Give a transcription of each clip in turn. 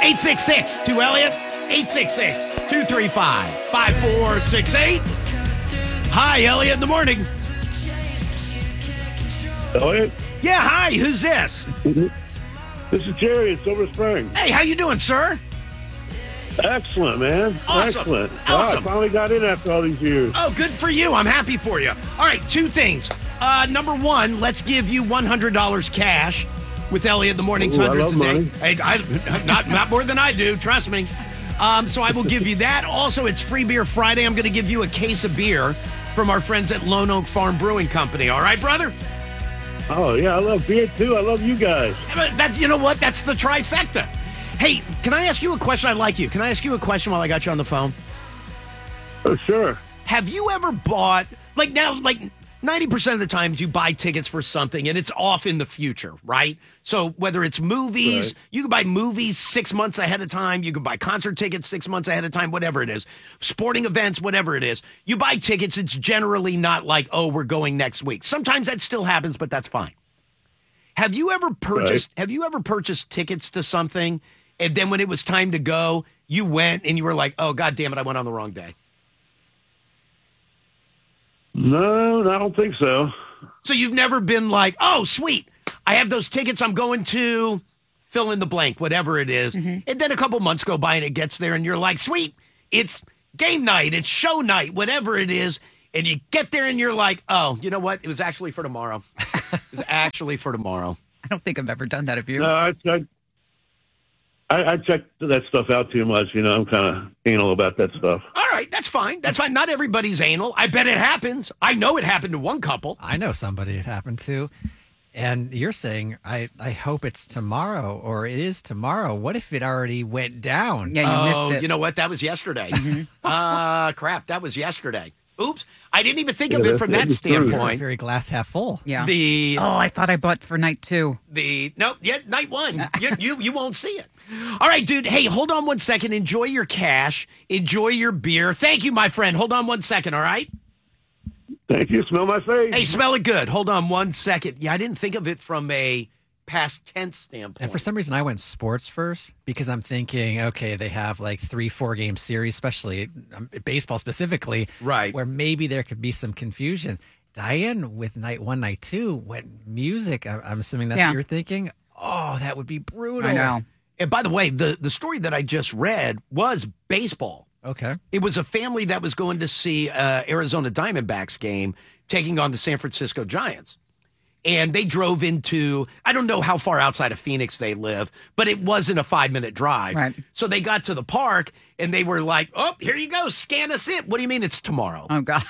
866 to Elliot. 866-235-5468. Hi, Elliot in the morning. Elliot? Yeah, hi. Who's this? This is Jerry in Silver Spring. Hey, how you doing, sir? Excellent, man. Awesome. Excellent. Awesome. Wow, I finally got in after all these years. Oh, good for you. I'm happy for you. All right, two things. Number one, let's give you $100 cash with Elliot in the mornings, Ooh, hundreds a I love day. Hey, not more than I do, trust me. So I will give you that. Also, it's Free Beer Friday. I'm going to give you a case of beer from our friends at Lone Oak Farm Brewing Company. All right, brother? Oh, yeah, I love beer, too. I love you guys. You know what? That's the trifecta. Hey, can I ask you a question? I like you. Can I ask you a question while I got you on the phone? Oh, sure. Have you ever bought, like 90% of the times you buy tickets for something and it's off in the future, right? So whether it's movies, Right. you can buy movies 6 months ahead of time. You can buy concert tickets 6 months ahead of time, whatever it is. Sporting events, whatever it is. You buy tickets, it's generally not like, oh, we're going next week. Sometimes that still happens, but that's fine. Have you ever purchased tickets to something and then when it was time to go, you went and you were like, oh, God damn it, I went on the wrong day? No, I don't think so. So you've never been like, oh, sweet, I have those tickets. I'm going to fill in the blank, whatever it is. And then a couple months go by and it gets there and you're like, sweet, it's game night, it's show night, whatever it is. And you get there and you're like, oh, you know what? It was actually for tomorrow. It was actually for tomorrow. I don't think I've ever done that of you. No, I check that stuff out too much. You know, I'm kind of anal about that stuff. All right, that's fine. That's fine. Not everybody's anal. I bet it happens. I know it happened to one couple. I know somebody it happened to. And you're saying, I hope it's tomorrow or it is tomorrow. What if it already went down? Yeah, you missed it. You know what? That was yesterday. Crap, that was yesterday. Oops. I didn't even think of it from that that's true. standpoint. Very glass half full. Yeah. Oh, I thought I bought for night 2. Night one. You won't see it. All right, dude. Hey, hold on one second. Enjoy your cash. Enjoy your beer. Thank you, my friend. Hold on one second, all right? Thank you. Smell my face. Hey, smell it good. Hold on one second. Yeah, I didn't think of it from a past tense standpoint. And for some reason, I went sports first because I'm thinking, okay, they have like 3-4 game series, especially baseball specifically, right? Where maybe there could be some confusion. Diane with night 1, night 2 went music. I'm assuming that's what you're thinking. Oh, that would be brutal. I know. And by the way, the story that I just read was baseball. Okay. It was a family that was going to see Arizona Diamondbacks game taking on the San Francisco Giants. And they drove into, I don't know how far outside of Phoenix they live, but it wasn't a 5-minute drive. Right. So they got to the park and they were like, oh, here you go, scan us in. What do you mean it's tomorrow? Oh, God.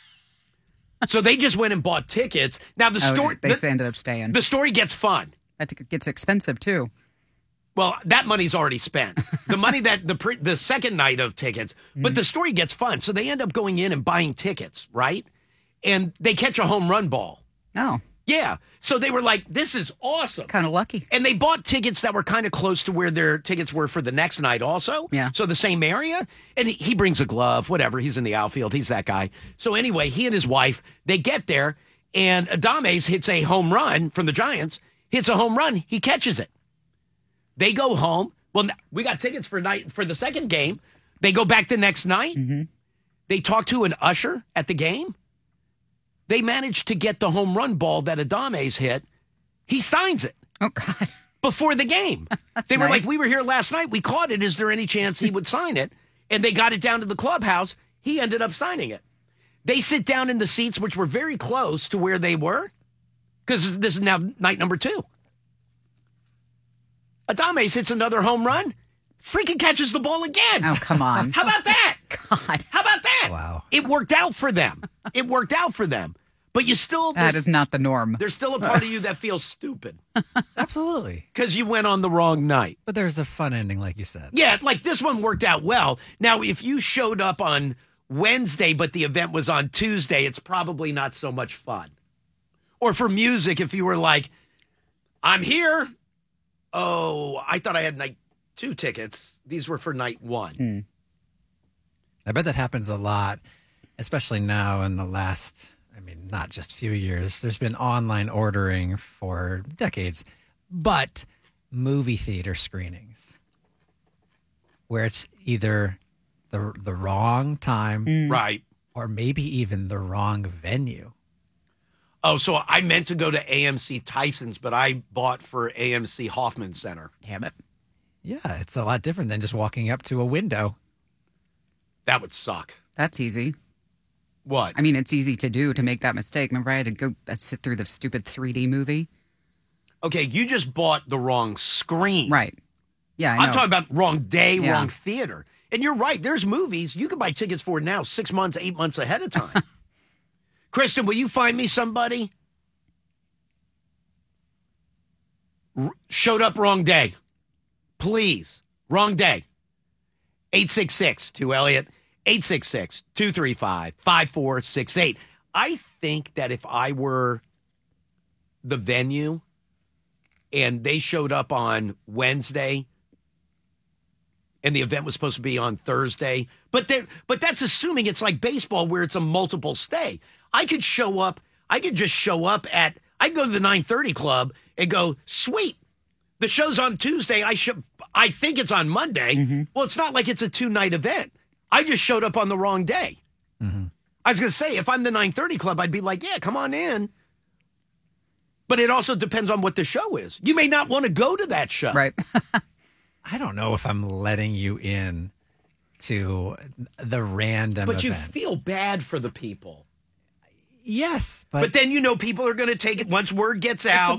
So they just went and bought tickets. Now the story, They ended up staying. the story gets fun. That ticket gets expensive, too. Well, that money's already spent. The money that the second night of tickets, but the story gets fun. So they end up going in and buying tickets, right? And they catch a home run ball. Oh, Yeah. So they were like, this is awesome. kind of lucky. And they bought tickets that were kind of close to where their tickets were for the next night also. Yeah. So the same area. And he brings a glove, whatever. He's in the outfield. He's that guy. So anyway, he and his wife, they get there and Adames hits a home run from the Giants, hits a home run. He catches it. They go home. Well, we got tickets for the second game. They go back the next night. Mm-hmm. They talk to an usher at the game. They managed to get the home run ball that Adames hit. He signs it Oh, God. before the game. They were nice. like, we were here last night. We caught it. Is there any chance he would sign it? And they got it down to the clubhouse. He ended up signing it. They sit down in the seats, which were very close to where they were, because this is now night number 2. Adames hits another home run, freaking catches the ball again. Oh, come on. How about that? God. How about that? Wow. It worked out for them. It worked out for them. But you still, That is not the norm. there's still a part of you that feels stupid Absolutely. because you went on the wrong night. But there's a fun ending, like you said. Yeah, like this one worked out well. Now, if you showed up on Wednesday, but the event was on Tuesday, it's probably not so much fun. Or for music, if you were like, I'm here. Oh, I thought I had night 2 tickets. These were for night 1. I bet that happens a lot, especially now in the last, not just few years. There's been online ordering for decades, but movie theater screenings. where it's either the wrong time Right. or maybe even the wrong venue. Oh, so I meant to go to AMC Tyson's, but I bought for AMC Hoffman Center. Damn it. Yeah, it's a lot different than just walking up to a window. That would suck. That's easy. What? I mean, it's easy to do to make that mistake. Remember, I had to go sit through the stupid 3D movie? Okay, you just bought the wrong screen. Right. Yeah, I know. I'm talking about wrong day, Yeah. wrong theater. And you're right. There's movies you can buy tickets for now 6 months, 8 months ahead of time. Kristen, will you find me somebody? Showed up wrong day. Please. Wrong day. 866 Elliot. 866-235-5468. I think that if I were the venue and they showed up on Wednesday and the event was supposed to be on Thursday, but that's assuming it's like baseball where it's a multiple stay. I could just show up I could go to the 9:30 club and go, sweet, the show's on Tuesday. I think it's on Monday. Mm-hmm. Well, it's not like it's a 2-night event. I just showed up on the wrong day. Mm-hmm. I was going to say, if I'm the 9:30 club, I'd be like, yeah, come on in. But it also depends on what the show is. You may not want to go to that show. Right. I don't know if I'm letting you in to the random But you event. feel bad for the people. Yes, But then people are going to take it once word gets out.